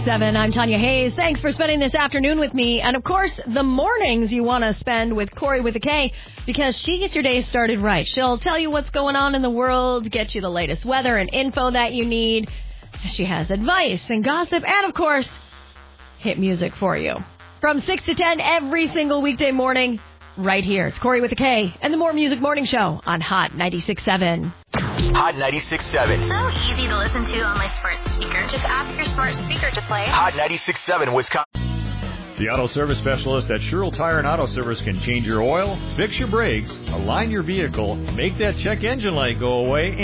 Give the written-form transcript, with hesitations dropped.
7, I'm Tanya Hayes. Thanks for spending this afternoon with me. And, of course, the mornings you want to spend with Corey with a K, because she gets your day started right. She'll tell you what's going on in the world, get you the latest weather and info that you need. She has advice and gossip and, of course, hit music for you. From 6 to 10 every single weekday morning, right here. It's Corey with a K and the More Music Morning Show on Hot 96.7. Hot 96.7. So easy to listen to on my smart speaker. Just ask your smart speaker to play. Hot 96.7, Wisconsin. The auto service specialist at Sherrill Tire and Auto Service can change your oil, fix your brakes, align your vehicle, make that check engine light go away,